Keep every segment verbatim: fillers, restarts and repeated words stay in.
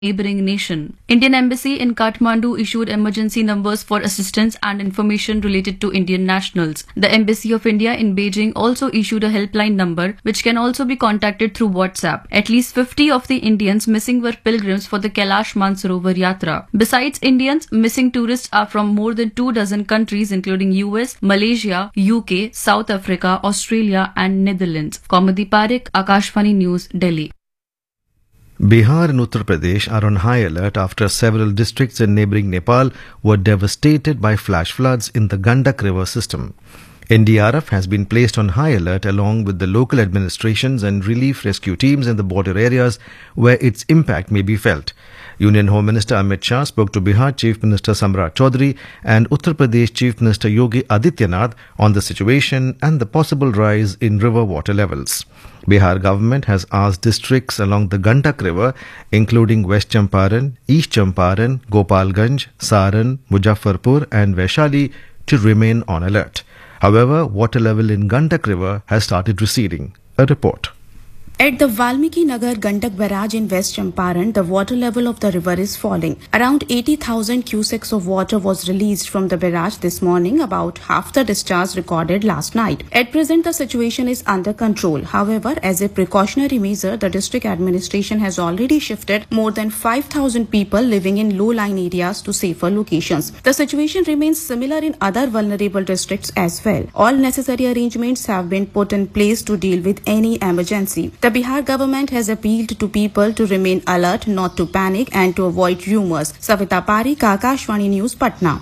neighboring nation. Indian Embassy in Kathmandu issued emergency numbers for assistance and information related to Indian nationals. The Embassy of India in Beijing also issued a helpline number which can also be contacted through WhatsApp. At least fifty of the Indians missing were pilgrims for the Kailash Mansarovar Yatra. Besides Indians, missing tourists are from more than two dozen countries including U S, Malaysia, U K, South Africa, Australia and Netherlands. Komati Parekh, Akashvani News, Delhi. Bihar and Uttar Pradesh are on high alert after several districts in neighbouring Nepal were devastated by flash floods in the Gandak river system. N D R F has been placed on high alert along with the local administrations and relief rescue teams in the border areas where its impact may be felt. Union Home Minister Amit Shah spoke to Bihar Chief Minister Samrat Chaudhary and Uttar Pradesh Chief Minister Yogi Adityanath on the situation and the possible rise in river water levels. Bihar government has asked districts along the Gandak river, including West Champaran, East Champaran, Gopalganj, Saran, Muzaffarpur and Vaishali to remain on alert. However, water level in Gandak river has started receding. A report. At the Valmiki Nagar Gandak barrage in West Champaran, the water level of the river is falling. Around eighty thousand cusecs of water was released from the barrage this morning, about half the discharge recorded last night. At present, the situation is under control. However, as a precautionary measure, the district administration has already shifted more than five thousand people living in low-lying areas to safer locations. The situation remains similar in other vulnerable districts as well. All necessary arrangements have been put in place to deal with any emergency. The Bihar government has appealed to people to remain alert, not to panic and to avoid rumours. Savita Parekh, Akashvani News, Patna.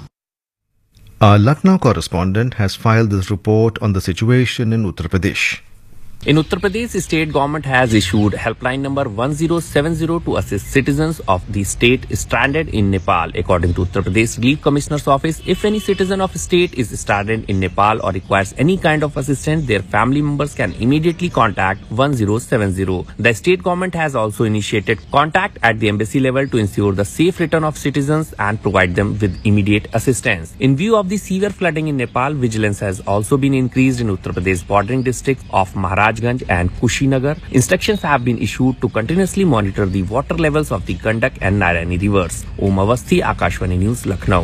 Our Lucknow correspondent has filed this report on the situation in Uttar Pradesh. In Uttar Pradesh, the state government has issued helpline number one zero seven zero to assist citizens of the state stranded in Nepal. According to Uttar Pradesh Relief Commissioner's Office, if any citizen of a state is stranded in Nepal or requires any kind of assistance, their family members can immediately contact one zero seven zero. The state government has also initiated contact at the embassy level to ensure the safe return of citizens and provide them with immediate assistance. In view of the severe flooding in Nepal, vigilance has also been increased in Uttar Pradesh bordering districts of Maharashtra and Kushinagar. Instructions have been issued to continuously monitor the water levels of the Gandak and Narayani rivers. Om Avasthi, Akashvani News, Lucknow.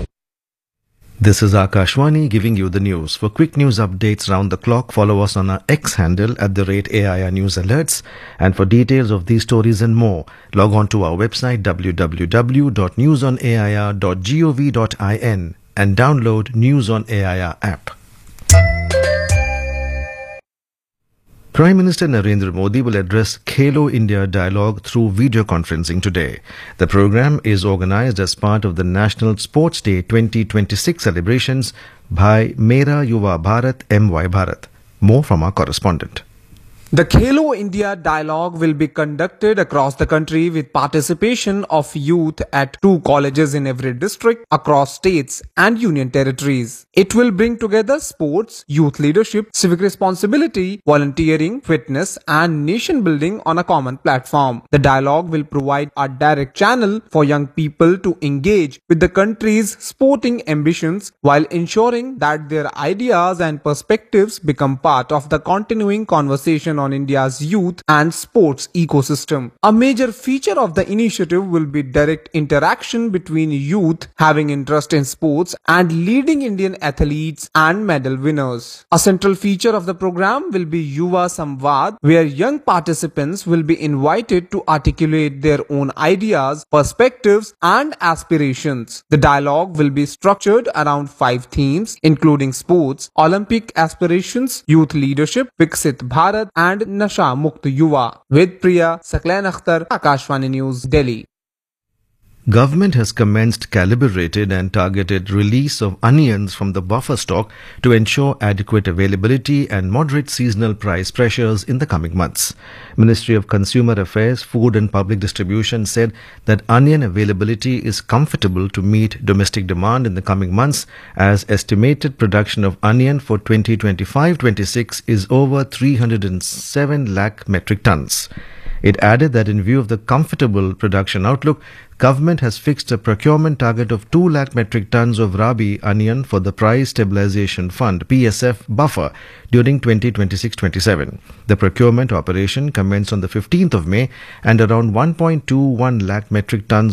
This is Akashvani giving you the news. For quick news updates round the clock, follow us on our X handle at the rate A I R News Alerts. And for details of these stories and more, log on to our website w w w dot news on a i r dot gov dot in and download News on A I R app. Prime Minister Narendra Modi will address Khelo India Dialogue through video conferencing today. The program is organized as part of the National Sports Day twenty twenty-six celebrations by Mera Yuva Bharat M Y Bharat. More from our correspondent. The Khelo India Dialogue will be conducted across the country with participation of youth at two colleges in every district across states and union territories. It will bring together sports, youth leadership, civic responsibility, volunteering, fitness and nation building on a common platform. The dialogue will provide a direct channel for young people to engage with the country's sporting ambitions while ensuring that their ideas and perspectives become part of the continuing conversation on India's youth and sports ecosystem. A major feature of the initiative will be direct interaction between youth having interest in sports and leading Indian athletes and medal winners. A central feature of the program will be Yuva Samvad, where young participants will be invited to articulate their own ideas, perspectives and aspirations. The dialogue will be structured around five themes including sports, Olympic aspirations, youth leadership, Viksit Bharat and Nasha Mukt Yuva. With Priya Saklan Akhtar, Akashvani News, Delhi. Government has commenced calibrated and targeted release of onions from the buffer stock to ensure adequate availability and moderate seasonal price pressures in the coming months. Ministry of Consumer Affairs, Food and Public Distribution said that onion availability is comfortable to meet domestic demand in the coming months as estimated production of onion for twenty twenty-five twenty-six is over three hundred seven lakh metric tons. It added that in view of the comfortable production outlook, government has fixed a procurement target of two lakh metric tons of Rabi onion for the Price Stabilization Fund P S F buffer during twenty twenty-six twenty-seven. The procurement operation commenced on the fifteenth of May, and around one point two one lakh metric tons